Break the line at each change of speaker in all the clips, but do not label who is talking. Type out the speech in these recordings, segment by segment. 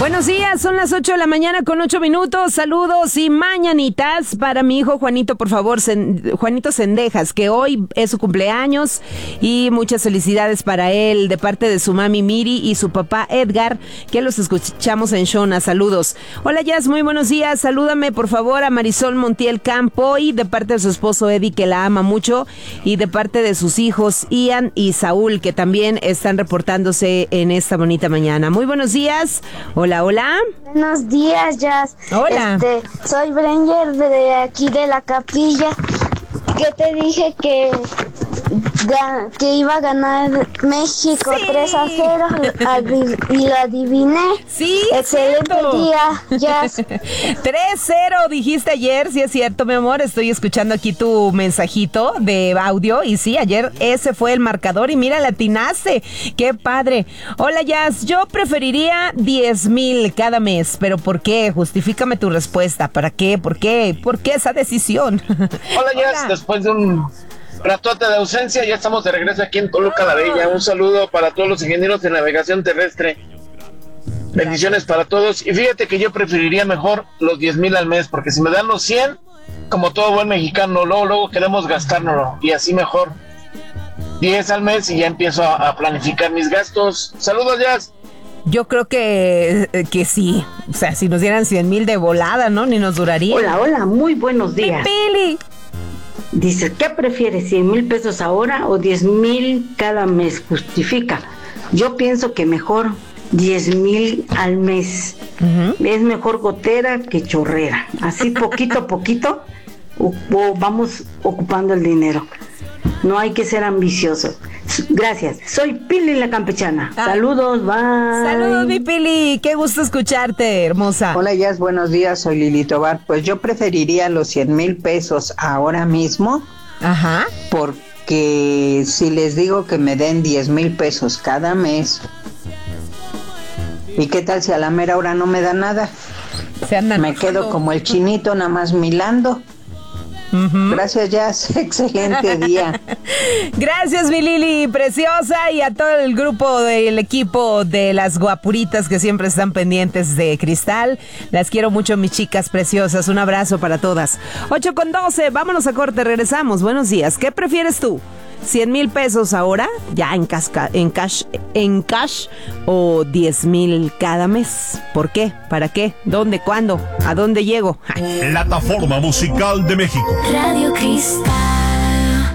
Buenos días, son las 8 de la mañana con 8 minutos. Saludos y mañanitas para mi hijo Juanito, por favor, Juanito Cendejas, que hoy es su cumpleaños y muchas felicidades para él de parte de su mami Miri y su papá Edgar, que los escuchamos en Shona. Saludos. Hola Jazz, muy buenos días. Salúdame por favor a Marisol Montiel Campo y de parte de su esposo Eddie, que la ama mucho, y de parte de sus hijos Ian y Saúl, que también están reportándose en esta bonita mañana. Muy buenos días. Hola. Hola.
Buenos días, Jazz.
Hola.
Soy Brenger de aquí de la capilla. Que te dije que iba a ganar México 3-0 y lo adiviné.
Sí,
excelente
cierto.
Día, Jazz.
3-0 dijiste ayer, sí es cierto, mi amor. Estoy escuchando aquí tu mensajito de audio y sí, ayer ese fue el marcador y mira, la atinaste. Qué padre. Hola, Jazz, yo preferiría 10,000 cada mes, pero ¿por qué? Justifícame tu respuesta. ¿Para qué? ¿Por qué? ¿Por qué esa decisión?
Hola, Jazz, después de un ratote de ausencia, ya estamos de regreso aquí en Toluca la Bella. Un saludo para todos los ingenieros de navegación terrestre. Bendiciones para todos. Y fíjate que yo preferiría mejor los 10,000 al mes, porque si me dan los 100, como todo buen mexicano, luego queremos gastárnoslo, y así mejor 10 al mes y ya empiezo a planificar mis gastos. Saludos, Jazz.
Yo creo que sí. O sea, si nos dieran 100,000 de volada, ¿no? Ni nos duraría.
Hola, muy buenos días.
Pili.
Dice, ¿qué prefieres? 100,000 pesos ahora o 10,000 cada mes? Justifica. Yo pienso que mejor 10,000 al mes. Es mejor gotera que chorrera. Así poquito a poquito vamos ocupando el dinero. No hay que ser ambiciosos. Gracias. Soy Pili la Campechana. Saludos, bye.
Saludos, mi Pili. Qué gusto escucharte, hermosa.
Hola, Jazz, buenos días. Soy Lili Tobar. Pues yo preferiría los 100,000 pesos ahora mismo.
Ajá.
Porque si les digo que me den 10,000 pesos cada mes, ¿y qué tal si a la mera hora no me da nada? Me quedo como el chinito, nada más milando. Gracias, Jazz. Excelente día.
Gracias, mi Lili, preciosa, y a todo el grupo del equipo de las guapuritas que siempre están pendientes de Cristal. Las quiero mucho, mis chicas preciosas. Un abrazo para todas. 8:12, vámonos a corte, regresamos. Buenos días. ¿Qué prefieres tú? 100,000 pesos ahora, ya en cash, o 10,000 cada mes. ¿Por qué? ¿Para qué? ¿Dónde? ¿Cuándo? ¿A dónde llego?
Plataforma Musical de México.
Radio Cristal.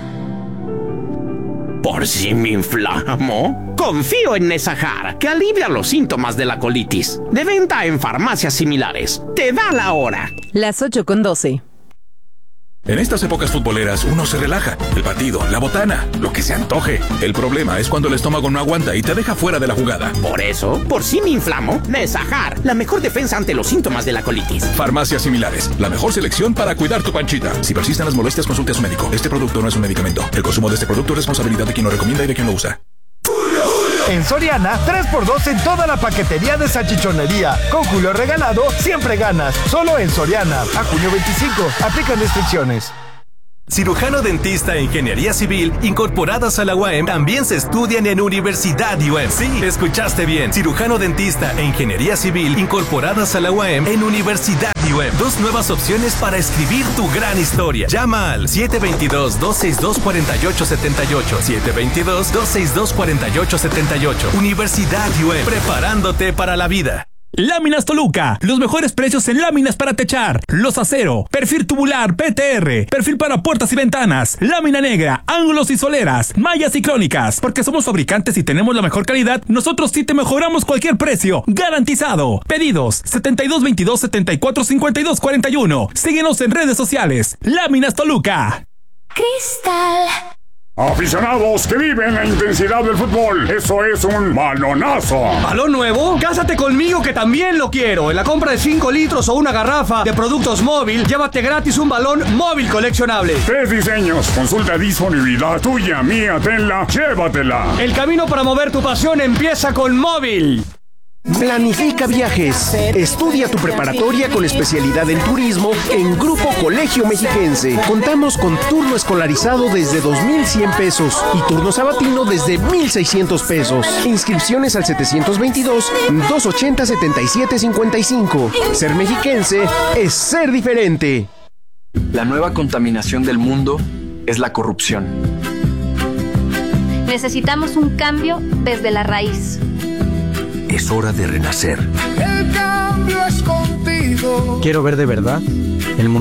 ¿Por si me inflamo? Confío en Nesajar, que alivia los síntomas de la colitis. De venta en farmacias similares. Te da la hora.
Las 8:12.
En estas épocas futboleras uno se relaja. El partido, la botana, lo que se antoje. El problema es cuando el estómago no aguanta y te deja fuera de la jugada.
Por eso, por si me inflamo, Nesajar, la mejor defensa ante los síntomas de la colitis.
Farmacias similares, la mejor selección para cuidar tu panchita. Si persisten las molestias, consulte a su médico. Este producto no es un medicamento. El consumo de este producto es responsabilidad de quien lo recomienda y de quien lo usa.
En Soriana, 3x2 en toda la paquetería de salchichonería. Con Julio regalado, siempre ganas. Solo en Soriana. A junio 25. Aplican restricciones.
Cirujano dentista e ingeniería civil incorporadas a la UAM también se estudian en Universidad UAM. Sí, escuchaste bien. Cirujano dentista e ingeniería civil incorporadas a la UAM en Universidad UAM. 2 nuevas opciones para escribir tu gran historia. Llama al 722-262-4878. 722-262-4878. Universidad UAM. Preparándote para la vida.
Láminas Toluca, los mejores precios en láminas para techar, los acero, perfil tubular, PTR, perfil para puertas y ventanas, lámina negra, ángulos y soleras, mallas y crónicas. Porque somos fabricantes y tenemos la mejor calidad, nosotros sí te mejoramos cualquier precio, garantizado. Pedidos 7222-745241. Síguenos en redes sociales. Láminas Toluca.
Cristal.
Aficionados que viven la intensidad del fútbol, eso es un balonazo.
¿Balón nuevo? Cásate conmigo que también lo quiero. En la compra de 5 litros o una garrafa de productos móvil, llévate gratis un balón móvil coleccionable.
3 diseños, consulta disponibilidad, tuya, mía, tenla, llévatela.
El camino para mover tu pasión empieza con móvil.
Planifica viajes. Estudia tu preparatoria con especialidad en turismo en Grupo Colegio Mexiquense. Contamos con turno escolarizado desde 2,100 pesos y turno sabatino desde 1,600 pesos. Inscripciones al 722-280-7755. Ser mexiquense es ser diferente.
La nueva contaminación del mundo es la corrupción. Necesitamos un cambio desde la raíz.
Es hora de renacer.
El cambio es contigo.
Quiero ver de verdad el mundo.